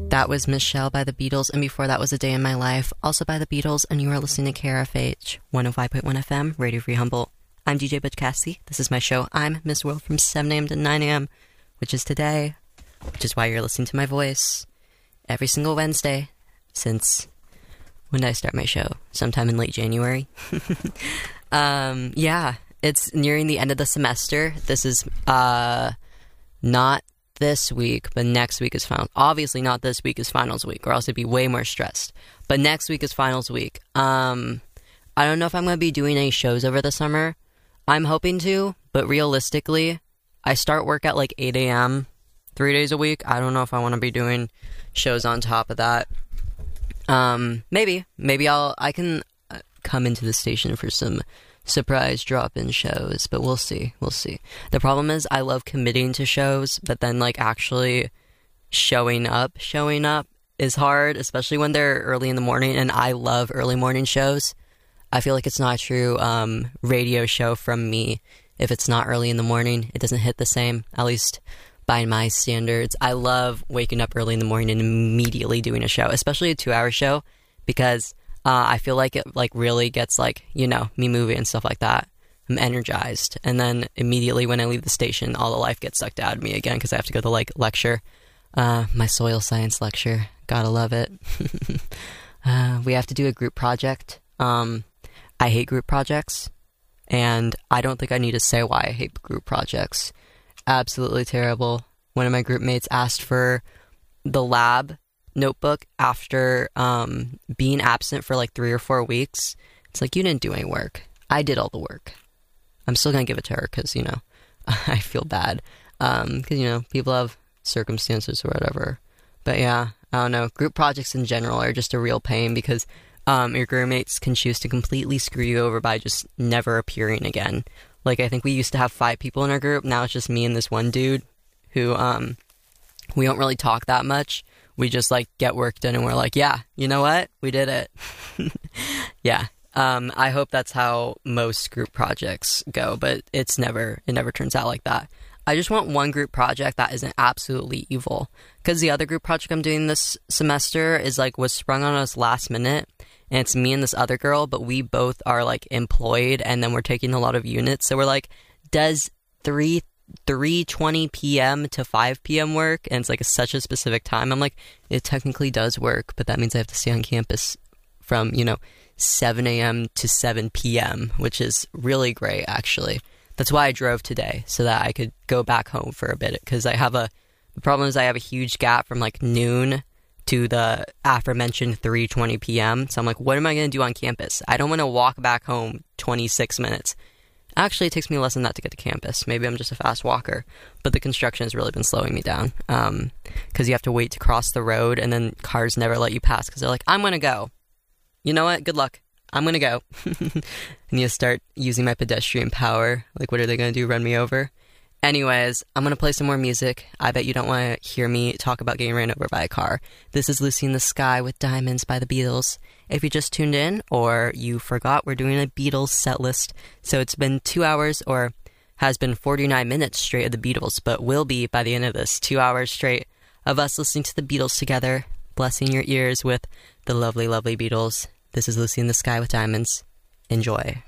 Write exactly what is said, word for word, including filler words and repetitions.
That was Michelle by the Beatles, and before that was A Day in My Life, also by the Beatles, and you are listening to K R F H one oh five point one F M, Radio Free Humboldt. I'm D J Butch Cassidy. This is my show. I'm Miss World from seven a.m. to nine a.m., which is today, which is why you're listening to my voice every single Wednesday since, when did I start my show? Sometime in late January. um, yeah, it's nearing the end of the semester. This is uh, not this week, but next week is finals. Obviously not this week is finals week, or else I'd be way more stressed. But next week is finals week. Um, I don't know if I'm going to be doing any shows over the summer. I'm hoping to, but realistically, I start work at like eight a.m. three days a week. I don't know if I want to be doing shows on top of that. Um, maybe. Maybe I'll, I can come into the station for some surprise drop-in shows, but we'll see. We'll see. The problem is I love committing to shows, but then like actually showing up, showing up is hard, especially when they're early in the morning, and I love early morning shows. I feel like it's not a true um, radio show from me if it's not early in the morning. It doesn't hit the same, at least by my standards. I love waking up early in the morning and immediately doing a show, especially a two-hour show, because uh, I feel like it like really gets like, you know, me moving and stuff like that. I'm energized. And then immediately when I leave the station, all the life gets sucked out of me again because I have to go to like lecture. Uh, my soil science lecture. Gotta love it. uh, we have to do a group project. Um, I hate group projects, and I don't think I need to say why I hate group projects. Absolutely terrible. One of my group mates asked for the lab notebook after um, being absent for like three or four weeks. It's like, you didn't do any work. I did all the work. I'm still going to give it to her because, you know, I feel bad. Because, um, you know, people have circumstances or whatever. But yeah, I don't know. Group projects in general are just a real pain because um, your group mates can choose to completely screw you over by just never appearing again. Like, I think we used to have five people in our group. Now it's just me and this one dude who, um, we don't really talk that much. We just, like, get work done and we're like, yeah, you know what? We did it. yeah. Um, I hope that's how most group projects go, but it's never, it never turns out like that. I just want one group project that isn't absolutely evil. Because the other group project I'm doing this semester is, like, was sprung on us last minute. And it's me and this other girl, but we both are, like, employed, and then we're taking a lot of units. So we're like, does three twenty p.m. to five p.m. work? And it's, like, a, such a specific time. I'm like, it technically does work, but that means I have to stay on campus from, you know, seven a.m. to seven p.m., which is really great, actually. That's why I drove today, so that I could go back home for a bit, because I have a, the problem is I have a huge gap from, like, noon to the aforementioned three twenty p.m. So I'm like, what am I going to do on campus? I don't want to walk back home twenty-six minutes. Actually, it takes me less than that to get to campus. Maybe I'm just a fast walker. But the construction has really been slowing me down. Um, because you have to wait to cross the road, and then cars never let you pass because they're like, I'm going to go. You know what? Good luck. I'm going to go. And you start using my pedestrian power. Like, what are they going to do? Run me over? Anyways, I'm going to play some more music. I bet you don't want to hear me talk about getting ran over by a car. This is Lucy in the Sky with Diamonds by the Beatles. If you just tuned in or you forgot, we're doing a Beatles set list. So it's been two hours or has been forty-nine minutes straight of the Beatles, but will be by the end of this, two hours straight of us listening to the Beatles together, blessing your ears with the lovely, lovely Beatles. This is Lucy in the Sky with Diamonds. Enjoy.